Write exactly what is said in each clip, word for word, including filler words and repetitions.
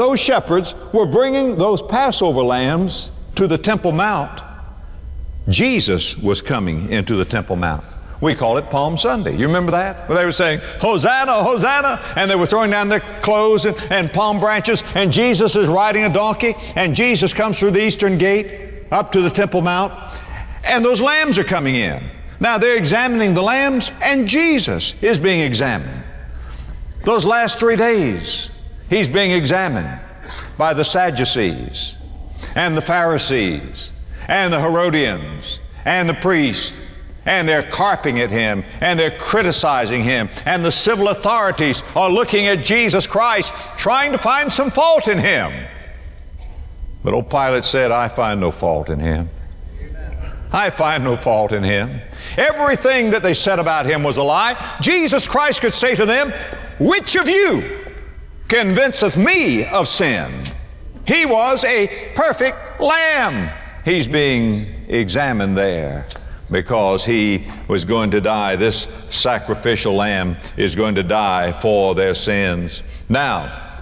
those shepherds were bringing those Passover lambs to the Temple Mount, Jesus was coming into the Temple Mount. We call it Palm Sunday. You remember that? Where they were saying, Hosanna, Hosanna, and they were throwing down their clothes and, and palm branches, and Jesus is riding a donkey, and Jesus comes through the eastern gate up to the Temple Mount, and those lambs are coming in. Now they're examining the lambs, and Jesus is being examined. Those last three days, He's being examined by the Sadducees and the Pharisees and the Herodians and the priests. And they're carping at Him, and they're criticizing Him, and the civil authorities are looking at Jesus Christ, trying to find some fault in Him. But old Pilate said, I find no fault in Him. I find no fault in Him. Everything that they said about Him was a lie. Jesus Christ could say to them, which of you convinceth me of sin? He was a perfect lamb. He's being examined there, because He was going to die. This sacrificial lamb is going to die for their sins. Now,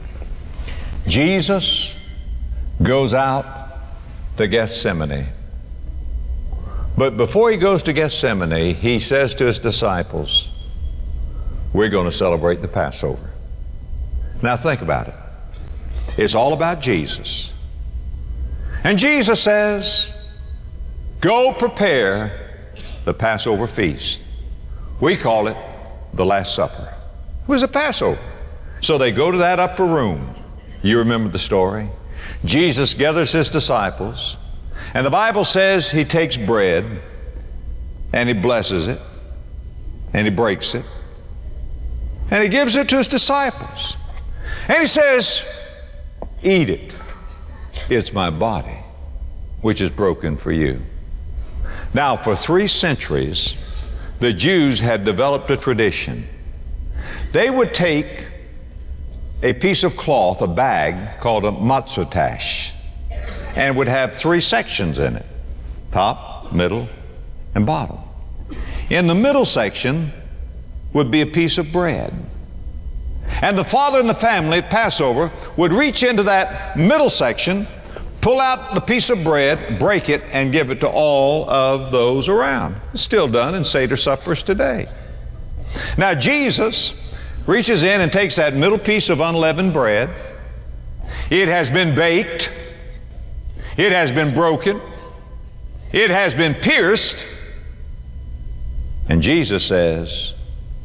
Jesus goes out to Gethsemane. But before He goes to Gethsemane, He says to His disciples, we're going to celebrate the Passover. Now think about it. It's all about Jesus. And Jesus says, go prepare the Passover feast. We call it the Last Supper. It was a Passover. So they go to that upper room. You remember the story. Jesus gathers His disciples, and the Bible says He takes bread, and He blesses it, and He breaks it, and He gives it to His disciples. And He says, eat it. It's my body, which is broken for you. Now, for three centuries, the Jews had developed a tradition. They would take a piece of cloth, a bag called a matzah, and would have three sections in it: top, middle, and bottom. In the middle section would be a piece of bread. And the father in the family at Passover would reach into that middle section, pull out the piece of bread, break it, and give it to all of those around. It's still done in Seder suppers today. Now Jesus reaches in and takes that middle piece of unleavened bread. It has been baked. It has been broken. It has been pierced. And Jesus says,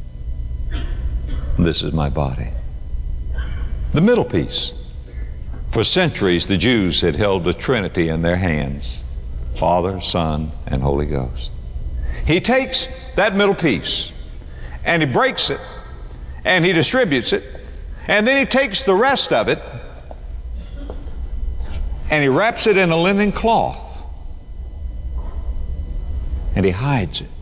this is my body. The middle piece. For centuries, the Jews had held the Trinity in their hands: Father, Son, and Holy Ghost. He takes that middle piece, and He breaks it, and He distributes it, and then He takes the rest of it, and He wraps it in a linen cloth, and He hides it.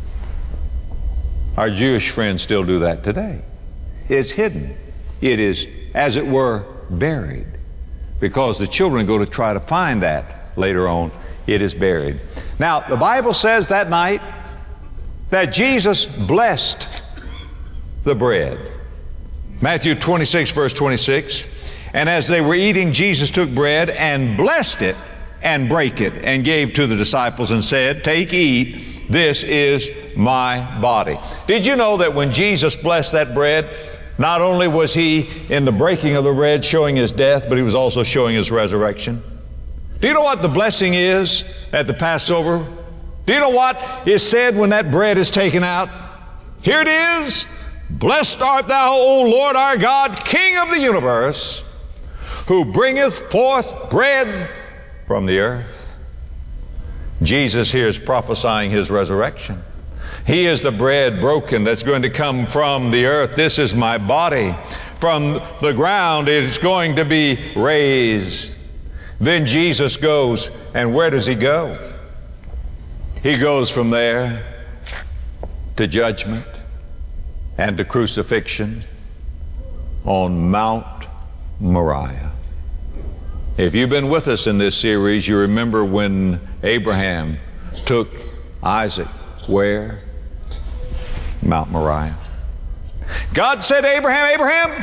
Our Jewish friends still do that today. It's hidden. It is, as it were, buried. Because the children go to try to find that later on. It is buried. Now, the Bible says that night that Jesus blessed the bread. Matthew twenty-six, verse twenty-six. And as they were eating, Jesus took bread and blessed it and brake it and gave to the disciples and said, take, eat, this is my body. Did you know that when Jesus blessed that bread, not only was He, in the breaking of the bread, showing His death, but He was also showing His resurrection? Do you know what the blessing is at the Passover? Do you know what is said when that bread is taken out? Here it is. Blessed art thou, O Lord our God, King of the universe, who bringeth forth bread from the earth. Jesus here is prophesying His resurrection. He is the bread broken that's going to come from the earth. This is my body. From the ground it's going to be raised. Then Jesus goes, and where does He go? He goes from there to judgment and to crucifixion on Mount Moriah. If you've been with us in this series, you remember when Abraham took Isaac where? Mount Moriah. God said to Abraham, Abraham,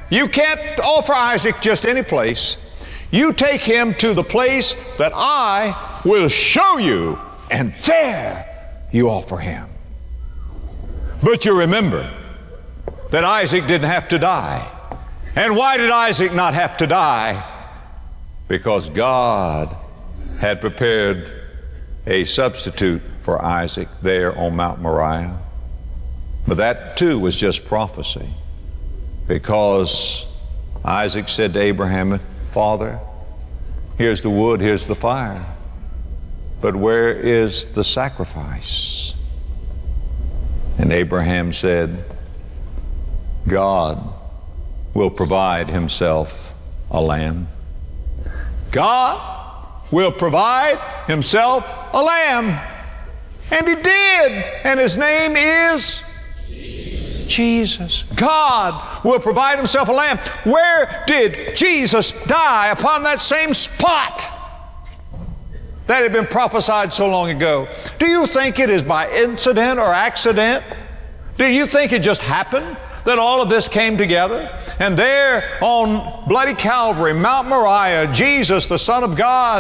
You can't offer Isaac just any place. You take him to the place that I will show you, and there you offer him. But you remember that Isaac didn't have to die. And why did Isaac not have to die? Because God had prepared a substitute for Isaac there on Mount Moriah. But that too was just prophecy, because Isaac said to Abraham, Father, here's the wood, here's the fire, but where is the sacrifice? And Abraham said, God will provide himself a lamb. God will provide himself a lamb. And he did. And his name is Jesus. God will provide himself a lamb. Where did Jesus die? Upon that same spot that had been prophesied so long ago. Do you think it is by incident or accident? Do you think it just happened that all of this came together? And there on bloody Calvary, Mount Moriah, Jesus, the Son of God,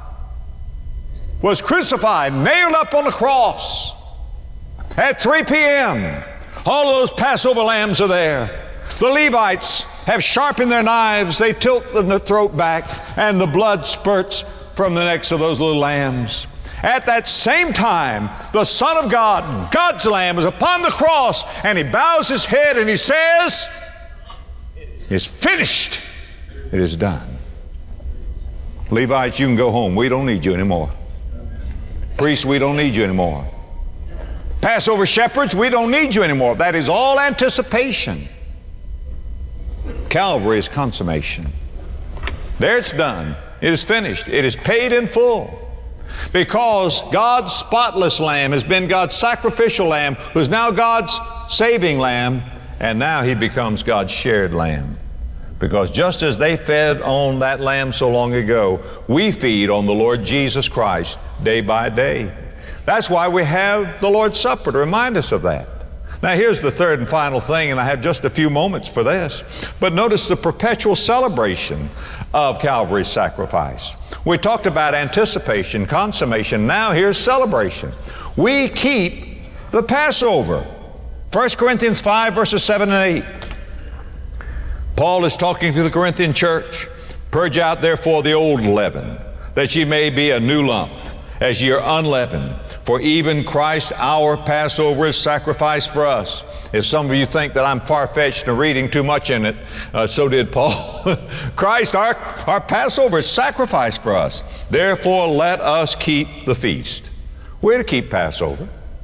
was crucified, nailed up on the cross at three p.m. All of those Passover lambs are there. The Levites have sharpened their knives. They tilt the throat back, and the blood spurts from the necks of those little lambs. At that same time, the Son of God, God's Lamb, is upon the cross, and he bows his head and he says, it's finished. It is done. Levites, you can go home. We don't need you anymore. Priests, we don't need you anymore. Passover shepherds, we don't need you anymore. That is all anticipation. Calvary is consummation. There it's done. It is finished. It is paid in full. Because God's spotless lamb has been God's sacrificial lamb, who's now God's saving lamb, and now he becomes God's shared lamb. Because just as they fed on that lamb so long ago, we feed on the Lord Jesus Christ day by day. That's why we have the Lord's Supper, to remind us of that. Now here's the third and final thing, and I have just a few moments for this. But notice the perpetual celebration of Calvary's sacrifice. We talked about anticipation, consummation. Now here's celebration. We keep the Passover. First Corinthians five, verses seven and eight. Paul is talking to the Corinthian church. Purge out therefore the old leaven, that ye may be a new lump, as ye are unleavened. For even Christ our Passover is sacrificed for us. If some of you think that I'm far-fetched and reading too much in it, uh, so did Paul. Christ our, our Passover is sacrificed for us. Therefore let us keep the feast. We're to keep Passover.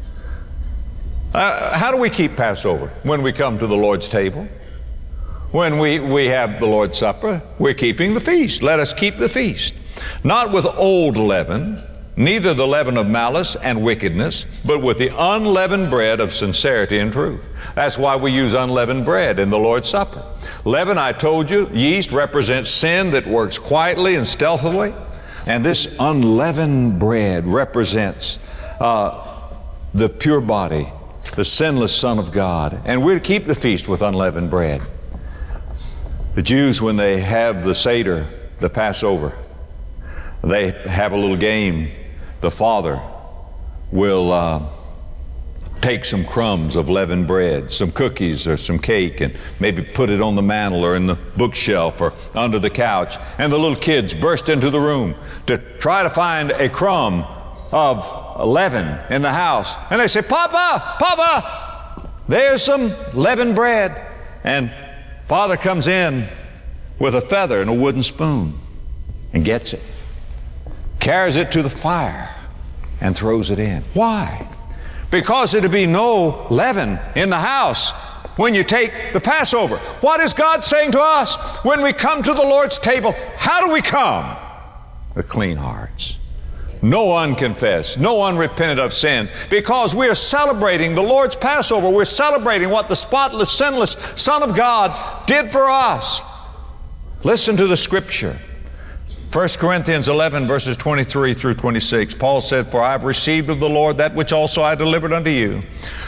Uh, how do we keep Passover? When we come to the Lord's table. When we, we have the Lord's Supper, we're keeping the feast. Let us keep the feast. Not with old leaven, neither the leaven of malice and wickedness, but with the unleavened bread of sincerity and truth. That's why we use unleavened bread in the Lord's Supper. Leaven, I told you, yeast represents sin that works quietly and stealthily. And this unleavened bread represents uh, the pure body, the sinless Son of God. And we're to keep the feast with unleavened bread. The Jews, when they have the Seder, the Passover, they have a little game. The father will uh, take some crumbs of leavened bread, some cookies or some cake, and maybe put it on the mantle or in the bookshelf or under the couch. And the little kids burst into the room to try to find a crumb of leaven in the house. And they say, Papa, Papa, there's some leavened bread. And father comes in with a feather and a wooden spoon and gets it, carries it to the fire, and throws it in. Why? Because there'd be no leaven in the house when you take the Passover. What is God saying to us? When we come to the Lord's table, how do we come? With clean hearts. No unconfessed, no unrepentant of sin, because we are celebrating the Lord's Passover. We're celebrating what the spotless, sinless Son of God did for us. Listen to the Scripture. First Corinthians eleven, verses twenty-three through twenty-six. Paul said, For I have received of the Lord that which also I delivered unto you,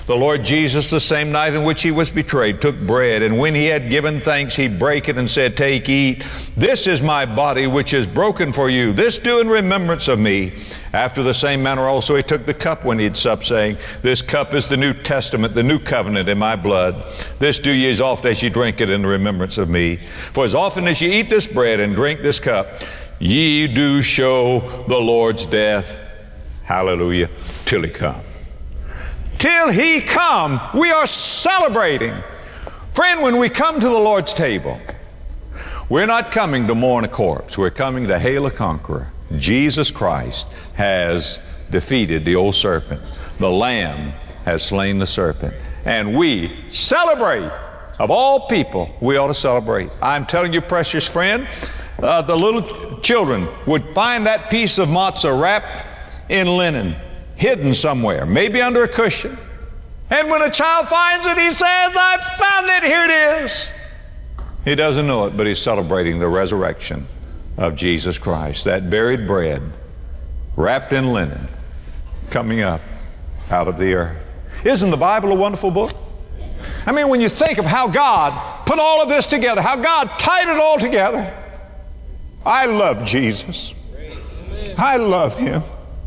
The Lord Jesus, the same night in which he was betrayed, took bread, and when he had given thanks, he brake it and said, Take, eat. This is my body, which is broken for you. This do in remembrance of me. After the same manner also he took the cup when he had supped, saying, This cup is the New Testament, the new covenant in my blood. This do ye as often as ye drink it in remembrance of me. For as often as ye eat this bread and drink this cup, ye do show the Lord's death, hallelujah, till he come. Till he come, we are celebrating. Friend, when we come to the Lord's table, we're not coming to mourn a corpse. We're coming to hail a conqueror. Jesus Christ has defeated the old serpent. The Lamb has slain the serpent. And we celebrate. Of all people, we ought to celebrate. I'm telling you, precious friend, uh, the little children would find that piece of matzah wrapped in linen, hidden somewhere, maybe under a cushion. And when a child finds it, he says, I found it, here it is. He doesn't know it, but he's celebrating the resurrection of Jesus Christ. That buried bread, wrapped in linen, coming up out of the earth. Isn't the Bible a wonderful book? I mean, when you think of how God put all of this together, how God tied it all together. I love Jesus. I love him.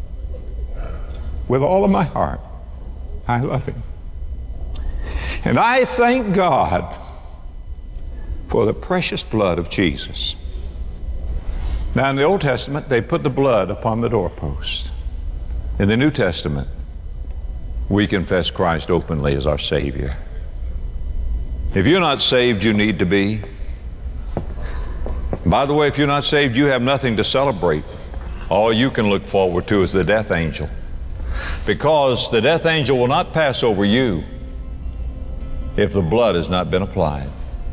With all of my heart, I love him. And I thank God for the precious blood of Jesus. Now, in the Old Testament, they put the blood upon the doorpost. In the New Testament, we confess Christ openly as our Savior. If you're not saved, you need to be. By the way, if you're not saved, you have nothing to celebrate. All you can look forward to is the death angel. Because the death angel will not pass over you if the blood has not been applied.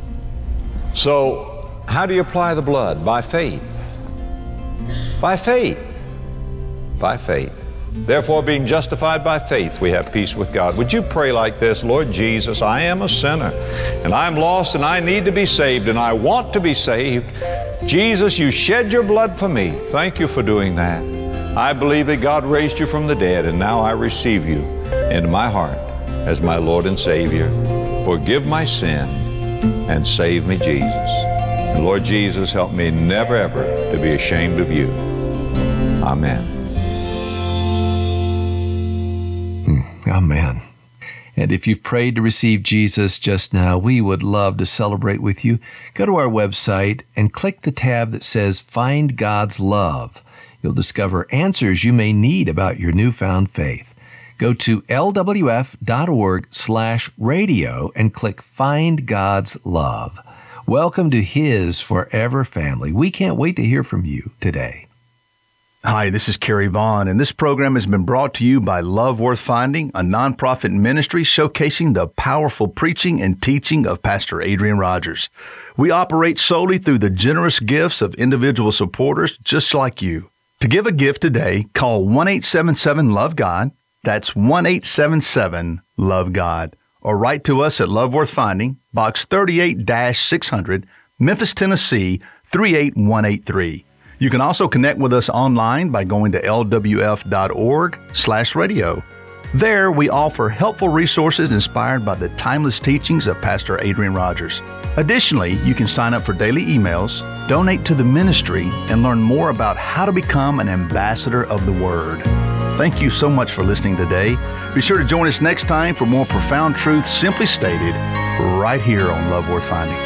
So, how do you apply the blood? By faith. By faith. By faith. Therefore, being justified by faith, we have peace with God. Would you pray like this? Lord Jesus, I am a sinner, and I'm lost, and I need to be saved, and I want to be saved. Jesus, you shed your blood for me. Thank you for doing that. I believe that God raised you from the dead, and now I receive you into my heart as my Lord and Savior. Forgive my sin and save me, Jesus. And Lord Jesus, help me never ever to be ashamed of you. Amen. Hmm. Amen. And if you've prayed to receive Jesus just now, we would love to celebrate with you. Go to our website and click the tab that says Find God's Love. You'll discover answers you may need about your newfound faith. Go to lwf.org slash radio and click Find God's Love. Welcome to His forever family. We can't wait to hear from you today. Hi, this is Kerry Vaughn, and this program has been brought to you by Love Worth Finding, a nonprofit ministry showcasing the powerful preaching and teaching of Pastor Adrian Rogers. We operate solely through the generous gifts of individual supporters just like you. To give a gift today, call one eight seven seven love God. That's one eight seven seven love God. Or write to us at Love Worth Finding, Box thirty-eight six hundred, Memphis, Tennessee, three eight one eight three. You can also connect with us online by going to lwf.org slash radio. There, we offer helpful resources inspired by the timeless teachings of Pastor Adrian Rogers. Additionally, you can sign up for daily emails, donate to the ministry, and learn more about how to become an ambassador of the Word. Thank you so much for listening today. Be sure to join us next time for more profound truth simply stated right here on Love Worth Finding.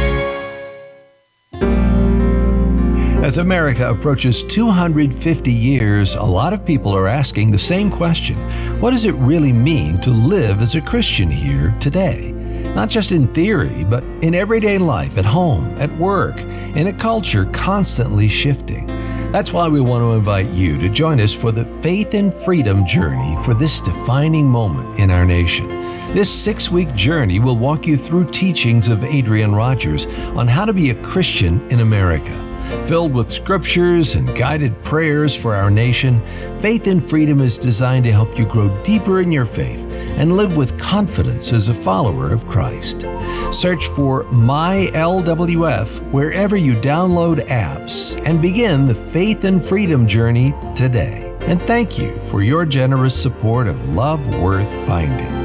As America approaches two hundred fifty years, a lot of people are asking the same question. What does it really mean to live as a Christian here today? Not just in theory, but in everyday life, at home, at work, in a culture constantly shifting. That's why we want to invite you to join us for the Faith and Freedom journey for this defining moment in our nation. This six-week journey will walk you through teachings of Adrian Rogers on how to be a Christian in America. Filled with scriptures and guided prayers for our nation, Faith and Freedom is designed to help you grow deeper in your faith and live with confidence as a follower of Christ. Search for My L W F wherever you download apps and begin the Faith and Freedom journey today. And thank you for your generous support of Love Worth Finding.